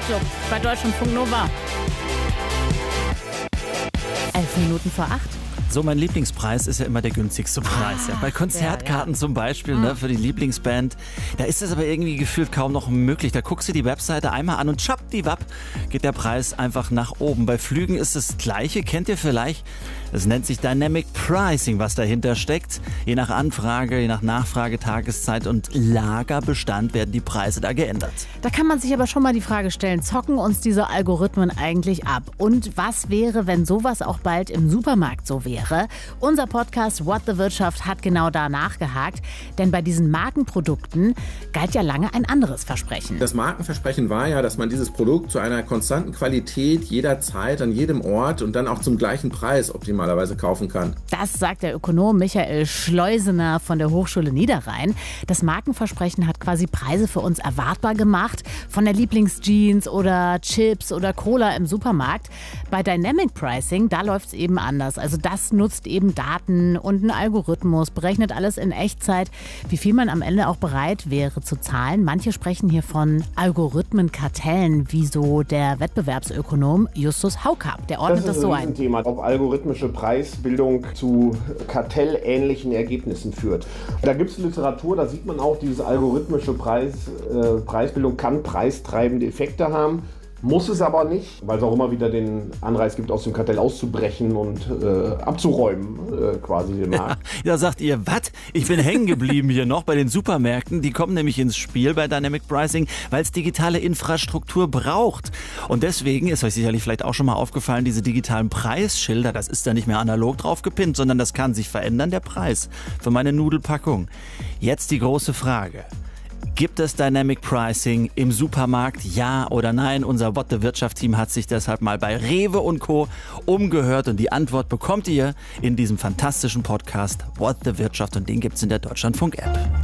Wochenendclub bei Deutschlandfunk Nova. 7:11. So, mein Lieblingspreis ist ja immer der günstigste Preis. Ja. Bei Konzertkarten zum Beispiel, für die Lieblingsband, da ist es aber irgendwie gefühlt kaum noch möglich. Da guckst du die Webseite einmal an und schwuppdiwupp geht der Preis einfach nach oben. Bei Flügen ist das Gleiche, kennt ihr vielleicht? Das nennt sich Dynamic Pricing, was dahinter steckt. Je nach Anfrage, je nach Nachfrage, Tageszeit und Lagerbestand werden die Preise da geändert. Da kann man sich aber schon mal die Frage stellen, zocken uns diese Algorithmen eigentlich ab? Und was wäre, wenn sowas auch bald im Supermarkt so wäre? Unser Podcast What the Wirtschaft hat genau da nachgehakt, denn bei diesen Markenprodukten galt ja lange ein anderes Versprechen. Das Markenversprechen war ja, dass man dieses Produkt zu einer konstanten Qualität jederzeit, an jedem Ort und dann auch zum gleichen Preis optimalerweise kaufen kann. Das sagt der Ökonom Michael Schleusener von der Hochschule Niederrhein. Das Markenversprechen hat quasi Preise für uns erwartbar gemacht, von der Lieblingsjeans oder Chips oder Cola im Supermarkt. Bei Dynamic Pricing, da läuft es eben anders. Also das nutzt eben Daten und einen Algorithmus, berechnet alles in Echtzeit, wie viel man am Ende auch bereit wäre zu zahlen. Manche sprechen hier von Algorithmenkartellen, wie so der Wettbewerbsökonom Justus Haukapp. Der ordnet das so ein. Das ist ein Thema, ob algorithmische Preisbildung zu kartellähnlichen Ergebnissen führt. Da gibt es Literatur, da sieht man auch, diese algorithmische Preisbildung kann preistreibende Effekte haben. Muss es aber nicht, weil es auch immer wieder den Anreiz gibt, aus dem Kartell auszubrechen und abzuräumen, quasi den Markt. Ja, sagt ihr, was? Ich bin hängen geblieben hier noch bei den Supermärkten. Die kommen nämlich ins Spiel bei Dynamic Pricing, weil es digitale Infrastruktur braucht. Und deswegen ist euch sicherlich vielleicht auch schon mal aufgefallen, diese digitalen Preisschilder, das ist da nicht mehr analog drauf gepinnt, sondern das kann sich verändern, der Preis für meine Nudelpackung. Jetzt die große Frage. Gibt es Dynamic Pricing im Supermarkt, ja oder nein? Unser What the Wirtschaft-Team hat sich deshalb mal bei Rewe und Co. umgehört und die Antwort bekommt ihr in diesem fantastischen Podcast What the Wirtschaft und den gibt's in der Deutschlandfunk-App.